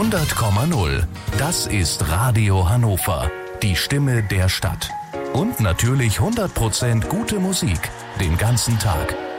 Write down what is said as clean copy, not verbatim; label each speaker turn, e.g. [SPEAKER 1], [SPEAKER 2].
[SPEAKER 1] 100,0. Das ist Radio Hannover. Die Stimme der Stadt. Und natürlich 100% gute Musik. Den ganzen Tag.